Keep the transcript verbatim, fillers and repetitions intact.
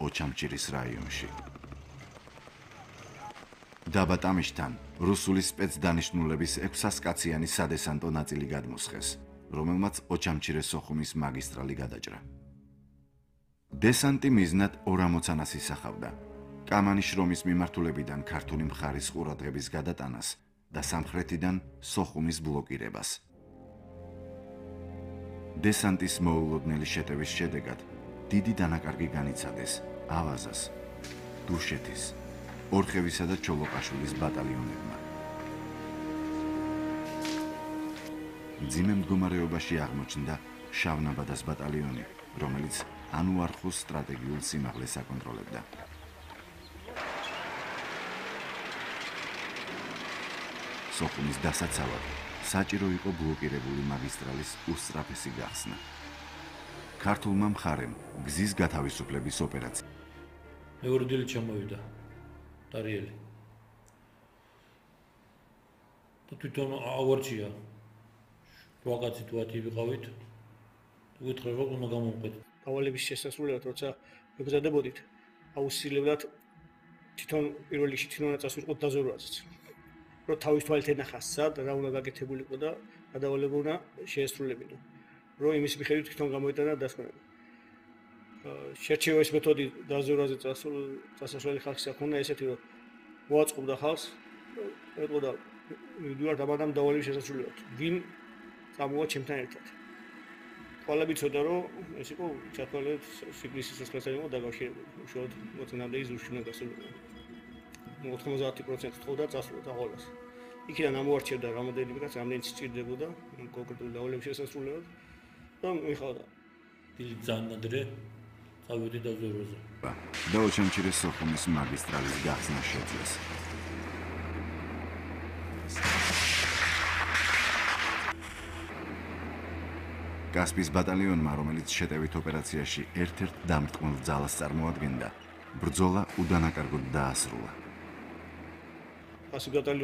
ოჩამჭირის რაიონში. დაბა ტამიშთან რუსული სპეცდანიშნულების ექვსასკაციანი სადესანტო ნაწილი გადმოსხეს, რომელმაც ოჩამჭირეს სოხუმის მაგისტრალი გადაჭრა. დესანტი მიზნად ორამოცანას ისახავდა. კამანის შრომის მიმართულებიდან ქართული მხარის ყურადღების გადატანას და სამხრეთიდან სოხუმის ბლოკირებას. დესანტის მოულოდნელი შეტევის შედეგად დიდი დანაკარგი განიცადეს ავაზას, დუშეთის, ორხევისა და ჩოლოყაშვილის ბატალიონებმა. მძიმე მდგომარეობაში აღმოჩნდა შავნაბადას ბატალიონი, რომელიც ანუარხოს სტრატეგიულ სიმაღლეს აკონტროლებდა. სოხუმის დასაცავად საჭირო იყო ბლოკირებული მაგისტრალის უსწრაფესი გახსნა. ქართულმა მხარემ გზის გათავისუფლების ოპერაცია. მეორე დილით ჩამოვიდა ტარიელი. და თვითონ ავარჩია. ვაღაცი თუ ათი ვიყავით. უთხრა რომ უნდა გამოვყეთ. გავალების შესასრულებლად როცა მებრძადებოდით, აუცილებლად თვითონ პირველ რიგში თვითონ ნაწას ვიყოთ დაზორვაზეც. რომ თავის თვალით ენახა სად რა უნდა გაკეთებულიყო და გადავალება უნდა შეესრულებინო. რომ იმის მიხედვით თვითონ გამოიტანა დასკვნა. შერჩევის მეთოდი დაზორვაზე წასასვლელი ხალხის აქონდა ესეთი რომ მოაწყობდა ხალხს, ეტყოდა ვიდრე ამადამ დავალების შესასრულებლად. ვინ წამოვა ჩემთან ერთად. ყველები ცოდა რომ ეს იყო ჩათვალეთ სიგნისის სისხლთან იყო დაკავშირებული. უშუალოდ მოწინააღმდეგე ზურგში უნდა გასულიყო. ოთხმოცდაათი პროცენტი თხოვდა წასვლოდა ყოველას. იქიდან ამოარჩევდა რამოდენიმე კაც რამდენიც სჭირდებოდა კონკრეტული დავალების შესასრულებლად და მიხავდა. დილით ძალიან ადრე წავედი დაზორვაზე. და ოჩამჭირეს სოხუმის მაგისტრალის გახსნა შეძლეს. კასპის ბატალიონმა, რომელიც შეტევით ოპერაციაში ერთ-ერთ დამტკმელ ძალას წარმოადგენდა, ბრძოლა უდანაკარგოდ დაასრულა. კასპის ბატალიონი